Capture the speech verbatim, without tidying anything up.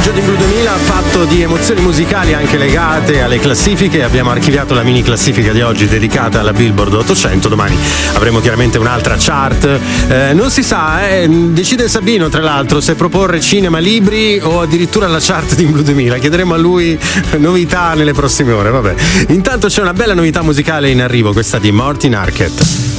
Di Blue duemila ha fatto di emozioni musicali anche legate alle classifiche. Abbiamo archiviato la mini classifica di oggi dedicata alla Billboard ottocento. Domani avremo chiaramente un'altra chart. Eh, non si sa, eh, decide Sabino tra l'altro se proporre cinema, libri o addirittura la chart di Blue duemila. Chiederemo a lui novità nelle prossime ore. Vabbè. Intanto c'è una bella novità musicale in arrivo, questa di Martin Arquette.